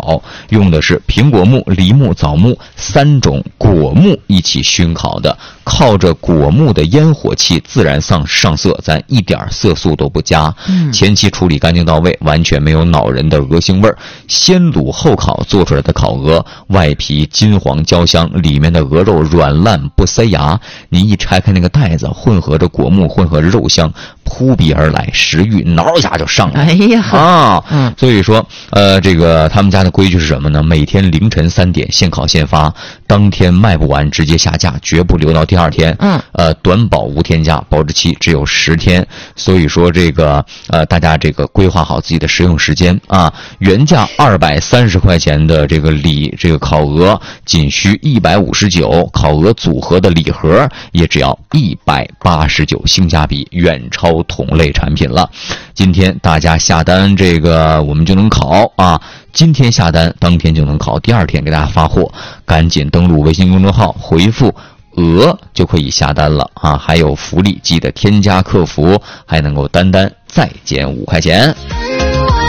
烤，用的是苹果木、梨木、枣木3种果木一起熏烤的，靠着果木的烟火气自然上色，咱一点色素都不加。前期处理干净到位，完全没有恼人的鹅腥味儿。先卤后烤做出来的烤鹅，外皮金黄焦香，里面的鹅肉软烂不塞牙。你一拆开那个袋子，混合着果木，混合着肉香，扑鼻而来，食欲挠一下就上来。 哎呀， 所以说，这个他们家的规矩是什么呢？每天凌晨3点现烤现发，当天卖不完直接下架，绝不留到第二天。短保无添加，保质期只有10天。所以说这个大家这个规划好自己的食用时间啊。原价230块钱的这个烤鹅，仅需159，烤鹅组合的礼盒也只要189，性价比远超同类产品了。今天大家下单这个我们就能烤啊，今天下单当天就能烤，第二天给大家发货，赶紧登录微信公众号回复鹅就可以下单了啊！还有福利，记得添加客服，还能够单再减5块钱。